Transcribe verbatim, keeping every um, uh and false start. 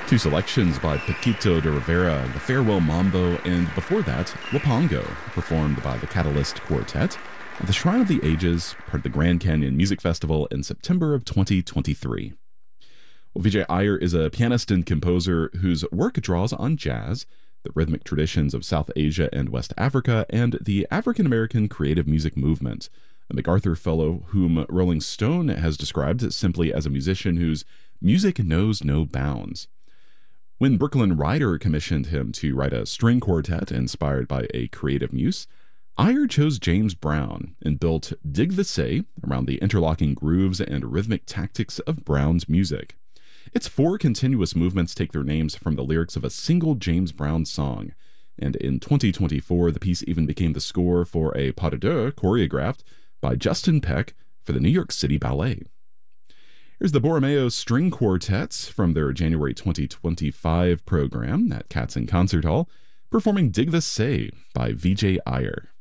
Two selections by Paquito de Rivera, the Farewell Mambo, and before that, Wapango, performed by the Catalyst Quartet at the Shrine of the Ages, part of the Grand Canyon Music Festival in September of twenty twenty-three. Well, Vijay Iyer is a pianist and composer whose work draws on jazz, the rhythmic traditions of South Asia and West Africa, and the African American creative music movement, a MacArthur Fellow whom Rolling Stone has described simply as a musician whose music knows no bounds. When Brooklyn Ryder commissioned him to write a string quartet inspired by a creative muse, Iyer chose James Brown and built Dig the Say around the interlocking grooves and rhythmic tactics of Brown's music. Its four continuous movements take their names from the lyrics of a single James Brown song, and in twenty twenty-four the piece even became the score for a pas de deux choreographed by Justin Peck for the New York City Ballet. Here's the Borromeo String Quartets from their January twenty twenty-five program at Katzen Concert Hall, performing Dig the Say by Vijay Iyer.